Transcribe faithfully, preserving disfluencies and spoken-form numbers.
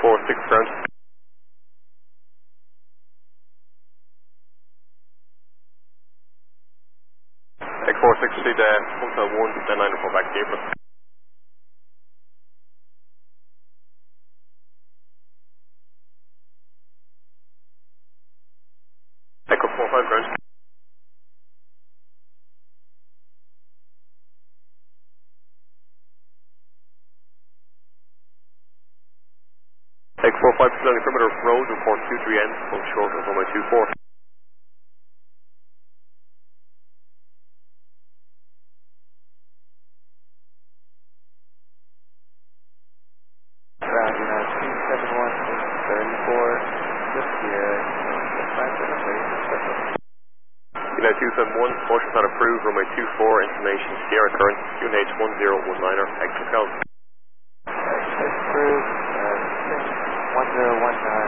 four six ground. Echo four six, proceed uh, hotel one, then nine report back to you. Echo four five ground. Echo four five, proceed on the perimeter of road, report two three N, one short of runway two four. Ground United two seven one thirty-four, this year, five seven three, United two seven one, motion not approved, runway two four, information Sierra current, U N H one zero one niner, exit count. approved, uh, one zero one nine.